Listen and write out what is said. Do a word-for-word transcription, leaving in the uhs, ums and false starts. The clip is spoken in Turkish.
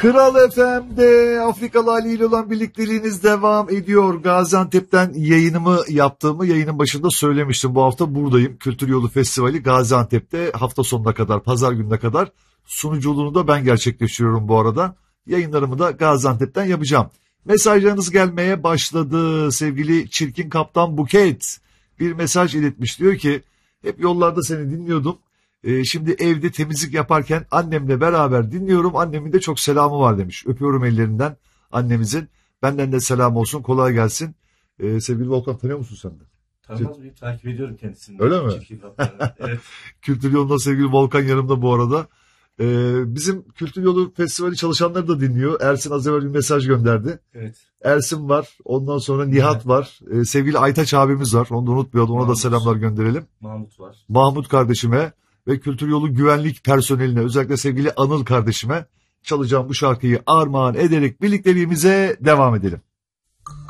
Kral F M'de Afrikalı Ali ile olan birlikteliğiniz devam ediyor. Gaziantep'ten yayınımı yaptığımı yayının başında söylemiştim. Bu hafta buradayım. Kültür Yolu Festivali Gaziantep'te hafta sonuna kadar, pazar gününe kadar sunuculuğunu da ben gerçekleştiriyorum bu arada. Yayınlarımı da Gaziantep'ten yapacağım. Mesajlarınız gelmeye başladı. Sevgili Çirkin Kaptan Buket bir mesaj iletmiş. Diyor ki hep yollarda seni dinliyordum. Ee, şimdi evde temizlik yaparken annemle beraber dinliyorum. Annemin de çok selamı var demiş. Öpüyorum ellerinden annemizin. Benden de selam olsun. Kolay gelsin. Ee, sevgili Volkan, tanıyor musun sen de? Tanımaz mıyım? Takip ediyorum kendisini. Öyle mi? Evet. Kültür Yolu'nda sevgili Volkan yanımda bu arada. Ee, bizim Kültür Yolu Festivali çalışanları da dinliyor. Ersin az evvel bir mesaj gönderdi. Evet. Ersin var. Ondan sonra Nihat var. Ee, sevgili Aytaç abimiz var. Onu da unutmayalım. Ona Mahmut. da selamlar gönderelim. Mahmut var. Mahmut kardeşime ve Kültür Yolu güvenlik personeline, özellikle sevgili Anıl kardeşime çalacağım bu şarkıyı armağan ederek birlikteliğimize devam edelim.